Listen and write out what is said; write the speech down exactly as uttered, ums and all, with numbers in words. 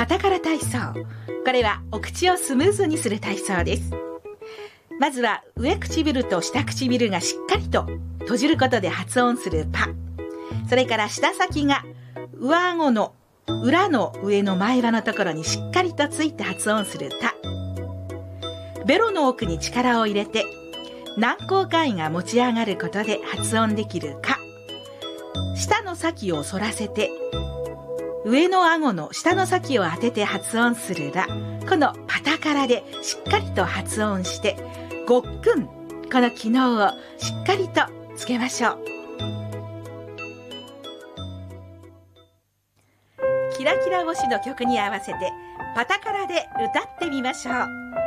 パタカラ体操。これはお口をスムーズにする体操です。まずは上唇と下唇がしっかりと閉じることで発音するパ。それから舌先が上顎の裏の上の前歯のところにしっかりとついて発音するタ。ベロの奥に力を入れて軟口蓋が持ち上がることで発音できるカ。舌の先を反らせて上の顎の下の先を当てて発音するラ。このパタカラでしっかりと発音してごっくん、この機能をしっかりとつけましょう。キラキラ星の曲に合わせてパタカラで歌ってみましょう。